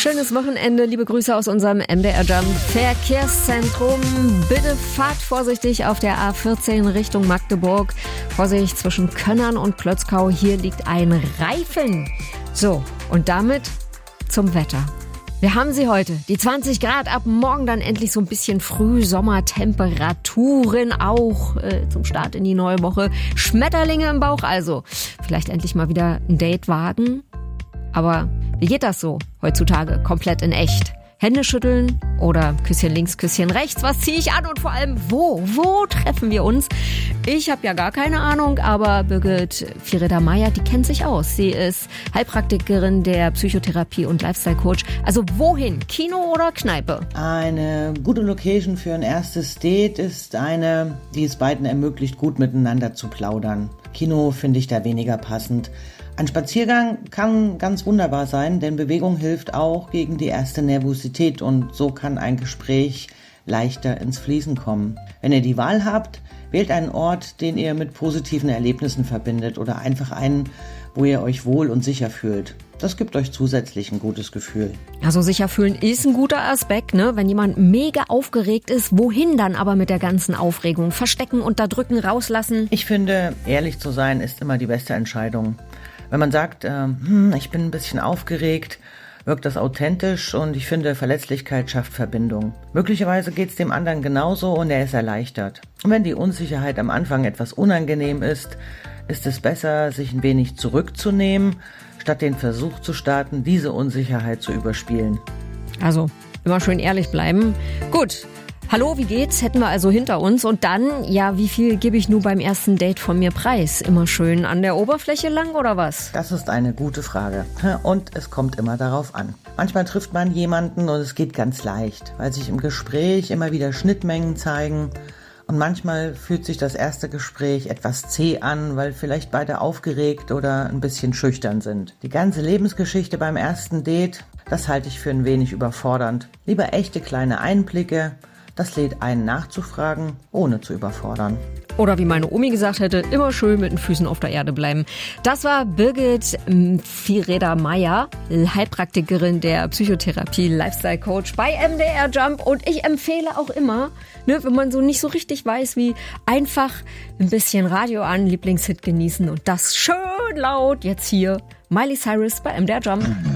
Schönes Wochenende, liebe Grüße aus unserem MDR Jump Verkehrszentrum. Bitte fahrt vorsichtig auf der A14 Richtung Magdeburg. Vorsicht zwischen Könnern und Plötzkau, hier liegt ein Reifen. So, und damit zum Wetter. Wir haben sie heute, die 20 Grad, ab morgen dann endlich so ein bisschen Frühsommertemperaturen auch zum Start in die neue Woche. Schmetterlinge im Bauch also. Vielleicht endlich mal wieder ein Date wagen. Aber wie geht das so heutzutage komplett in echt? Hände schütteln oder Küsschen links, Küsschen rechts? Was ziehe ich an und vor allem wo? Wo treffen wir uns? Ich habe ja gar keine Ahnung, aber Birgit Fiereder-Meyer, die kennt sich aus. Sie ist Heilpraktikerin der Psychotherapie und Lifestyle-Coach. Also wohin? Kino oder Kneipe? Eine gute Location für ein erstes Date ist eine, die es beiden ermöglicht, gut miteinander zu plaudern. Kino finde ich da weniger passend. Ein Spaziergang kann ganz wunderbar sein, denn Bewegung hilft auch gegen die erste Nervosität und so kann ein Gespräch leichter ins Fließen kommen. Wenn ihr die Wahl habt, wählt einen Ort, den ihr mit positiven Erlebnissen verbindet oder einfach einen, wo ihr euch wohl und sicher fühlt. Das gibt euch zusätzlich ein gutes Gefühl. Also sicher fühlen ist ein guter Aspekt, ne? Wenn jemand mega aufgeregt ist, wohin dann aber mit der ganzen Aufregung? Verstecken, unterdrücken, rauslassen? Ich finde, ehrlich zu sein ist immer die beste Entscheidung. Wenn man sagt, ich bin ein bisschen aufgeregt, wirkt das authentisch und ich finde, Verletzlichkeit schafft Verbindung. Möglicherweise geht es dem anderen genauso und er ist erleichtert. Und wenn die Unsicherheit am Anfang etwas unangenehm ist es besser, sich ein wenig zurückzunehmen, statt den Versuch zu starten, diese Unsicherheit zu überspielen. Also, immer schön ehrlich bleiben. Gut. Hallo, wie geht's? Hätten wir also hinter uns. Und dann, ja, wie viel gebe ich nun beim ersten Date von mir preis? Immer schön an der Oberfläche lang oder was? Das ist eine gute Frage. Und es kommt immer darauf an. Manchmal trifft man jemanden und es geht ganz leicht, weil sich im Gespräch immer wieder Schnittmengen zeigen. Und manchmal fühlt sich das erste Gespräch etwas zäh an, weil vielleicht beide aufgeregt oder ein bisschen schüchtern sind. Die ganze Lebensgeschichte beim ersten Date, das halte ich für ein wenig überfordernd. Lieber echte kleine Einblicke. Das lädt ein, nachzufragen, ohne zu überfordern. Oder wie meine Omi gesagt hätte, immer schön mit den Füßen auf der Erde bleiben. Das war Birgit Fiereder-Meyer, Heilpraktikerin der Psychotherapie, Lifestyle-Coach bei MDR Jump. Und ich empfehle auch immer, wenn man so nicht so richtig weiß, wie einfach ein bisschen Radio an, Lieblingshit genießen und das schön laut. Jetzt hier Miley Cyrus bei MDR Jump.